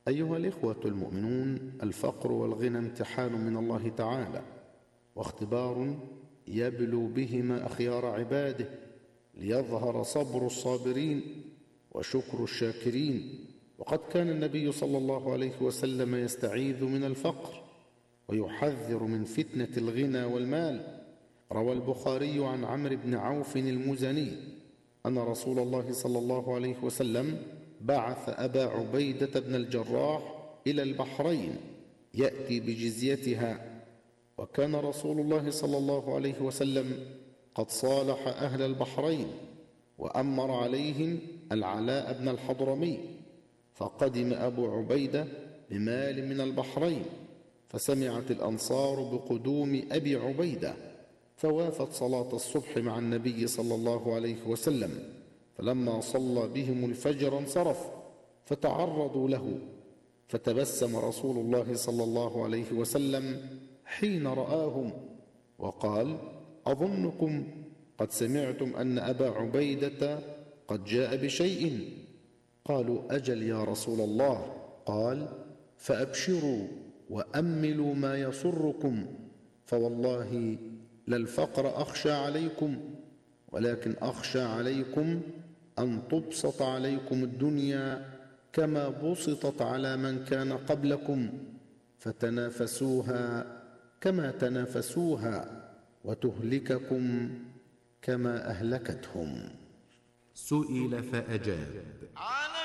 أيها الإخوة المؤمنون، الفقر والغنى امتحان من الله تعالى، واختبار يبلو بهما أخيار عباده، ليظهر صبر الصابرين وشكر الشاكرين. وقد كان النبي صلى الله عليه وسلم يستعيذ من الفقر ويحذر من فتنة الغنى والمال. روى البخاري عن عمرو بن عوف المزني أن رسول الله صلى الله عليه وسلم بعث أبا عبيدة بن الجراح إلى البحرين يأتي بجزيتها، وكان رسول الله صلى الله عليه وسلم قد صالح أهل البحرين وأمر عليهم العلاء بن الحضرمي، فقدم أبو عبيدة بمال من البحرين، فسمعت الأنصار بقدوم أبي عبيدة، فوافت صلاة الصبح مع النبي صلى الله عليه وسلم، فلما صلى بهم الفجر انصرف فتعرضوا له، فتبسم رسول الله صلى الله عليه وسلم حين رآهم وقال: أظنكم قد سمعتم أن أبا عبيدة قد جاء بشيء. قالوا: أجل يا رسول الله. قال: فأبشروا وأملوا ما يسركم، فوالله لا الفقر أخشى عليكم، ولكن أخشى عليكم أن تبسط عليكم الدنيا كما بسطت على من كان قبلكم، فتنافسوها كما تنافسوها، وتهلككم كما أهلكتهم. سئل فأجاب: